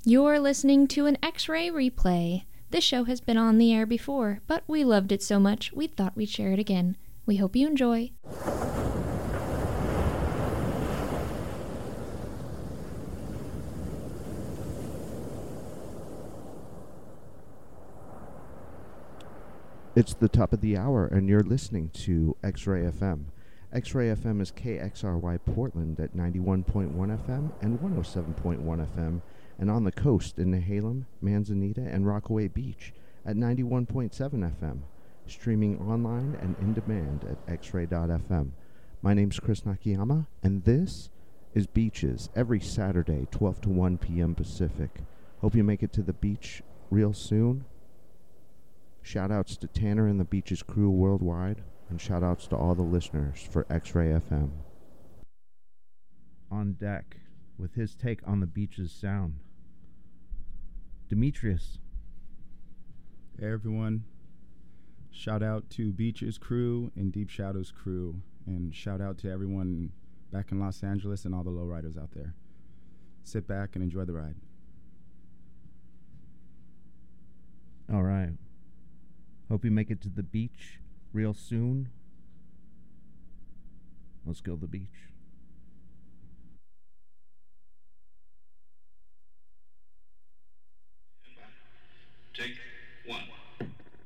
You're listening to an X-Ray replay. This show has been on the air before, but we loved it so much we thought we'd share it again. We hope you enjoy. It's the top of the hour, and you're listening to X-Ray FM. X-Ray FM is KXRY Portland at 91.1 FM and 107.1 FM, and on the coast in Nehalem, Manzanita, and Rockaway Beach at 91.7 FM, streaming online and in demand at xray.fm. My name's Chris Nakayama, and this is Beaches, every Saturday, 12 to 1 p.m. Pacific. Hope you make it to the beach real soon. Shout-outs to Tanner and the Beaches crew worldwide, and shout-outs to all the listeners for X-Ray FM. On deck, with his take on the Beaches sound, Demetrius. Hey everyone, shout out to Beaches crew and Deep Shadows crew, and shout out to everyone back in Los Angeles and all the lowriders out there. Sit back and enjoy the ride. All right. Hope you make it to the beach real soon. Let's go to the beach.